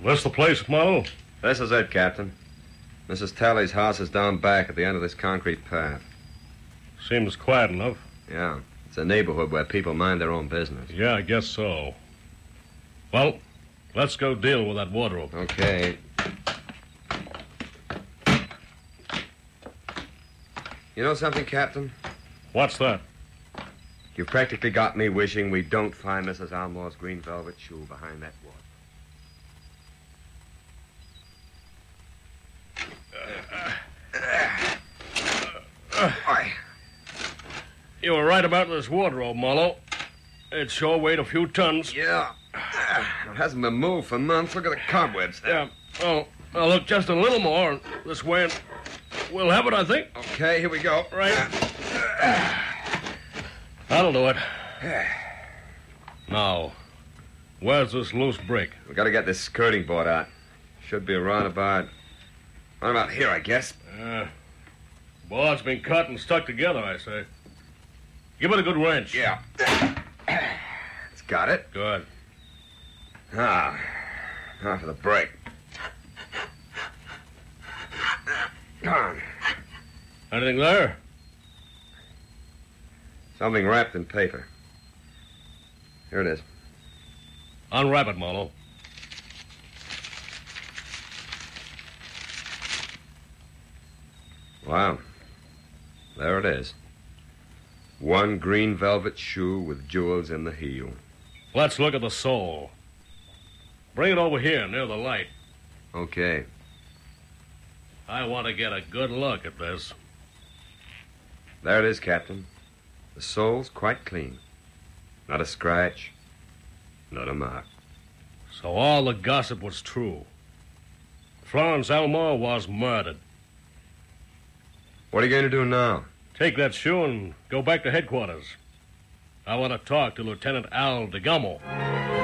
This the place, Marlowe? This is it, Captain. Mrs. Talley's house is down back at the end of this concrete path. Seems quiet enough. Yeah, it's a neighborhood where people mind their own business. Yeah, I guess so. Well, let's go deal with that wardrobe. Okay. You know something, Captain? What's that? You've practically got me wishing we don't find Mrs. Almore's green velvet shoe behind that wall. You were right about this wardrobe, Marlowe. It sure weighed a few tons. Yeah. It hasn't been moved for months. Look at the cobwebs there. Yeah. Oh, I'll look just a little more this way, and we'll have it, I think. Okay, here we go. Right. That'll do it. Now, where's this loose brick? We got to get this skirting board out. Should be around about here, I guess. Board's been cut and stuck together, I say. Give it a good wrench. Yeah. It's got it. Good. Now for the brake. Come on. Anything there? Something wrapped in paper. Here it is. Unwrap it, Marlowe. Wow. There it is. One green velvet shoe with jewels in the heel. Let's look at the sole. Bring it over here near the light. Okay. I want to get a good look at this. There it is, Captain. The sole's quite clean. Not a scratch. Not a mark. So all the gossip was true. Florence Elmore was murdered. What are you going to do now? Take that shoe and go back to headquarters. I want to talk to Lieutenant Al DeGamo.